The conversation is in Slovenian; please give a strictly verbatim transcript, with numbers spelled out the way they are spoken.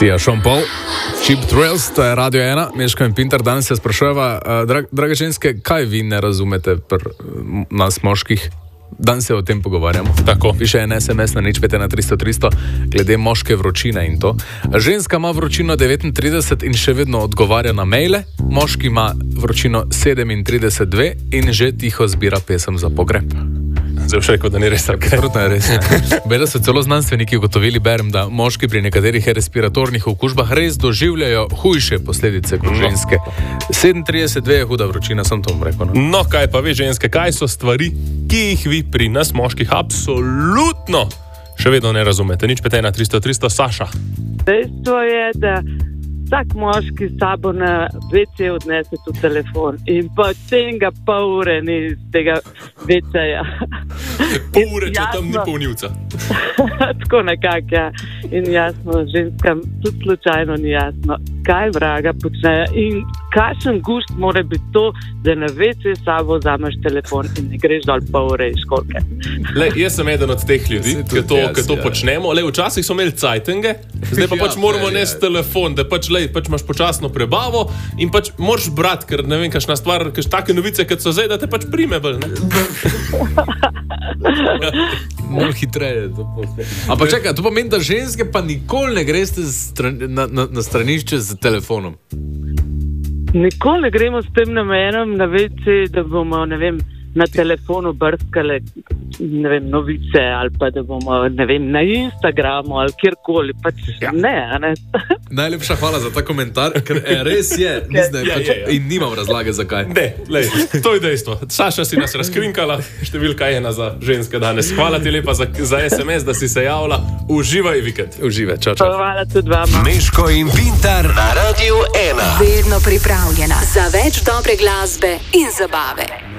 Sia Sean Paul, Cheap Thrills, to je Radio ena, Meško in Pintar. Danes se sprašujeva, uh, drag, drage ženske, kaj vi ne razumete pri uh, nas moških? Danes se o tem pogovarjamo. Tako. Piše en es em es na nič pet ena tristo tristo glede moške vročine in to. Ženska ima vročino devetintrideset in še vedno odgovarja na maile, moški ima vročino sedemintrideset dve in že tiho zbira pesem za pogreb. Zdaj še rekel, da ni res tako. Sprotno je res. Beda so celo znanstveniki ugotovili, berem, da moški pri nekaterih respiratornih okužbah res doživljajo hujše posledice kot ženske. sedemintrideset dve je huda vročina, sem to rekel. No? no, kaj pa vi, ženske, kaj so stvari, ki jih vi pri nas moških absolutno še vedno ne razumete? Nič pet ena tristo tristo, Saša. Dejstvo je, da vsak moški sabo na ve ce odnese tu telefon in potem ga pol ure ni iz tega ve ceja. Pol ure, če tam ni polnilca. Tako nekako, ja. In jasno, ženskam tudi slučajno ni jasno, kaj vraga počnejo in kakšen gust mora biti to, da na ve ce sabo vzameš telefon in ne greš dol pol ure iz školke. Le, jaz sem eden od teh ljudi, ki to, jaz, to ja. počnemo. Le, včasih smo imeli cajtenge, zdaj pa ja, pač moramo ja, nesti ja. telefon, da pač, le, pač imaš počasno prebavo in pač moraš brati, ker ne vem, kakšna stvar, kakšne take novice, kot so zdaj, da te pač prime bolj, ne? Bolj hitreje. Ampak čakaj, to pomeni, da ženske pa nikoli ne greste na, na, na stranišče z telefonom. Nikoli ne gremo s tem namenom na ve ce, da bomo, ne vem, na telefonu brskale, ne vem, novice ali pa da bomo, ne vem, na Instagramu ali kjerkoli, pač ja. ne, a ne. Najlepša hvala za ta komentar, ker e, res je, mislim, ja, pač, ja, ja. in nimam razlage zakaj. Ne, lej, to je dejstvo. Saša si nas razkrinkala, številka ena za ženske danes. Hvala ti lepa za, za es em es, da si se javila. Uživaj vikend. Uživaj, čau, čau. Hvala tudi vama. Meško in Pintar na Radio ena. Vedno pripravljena za več dobre glasbe in zabave.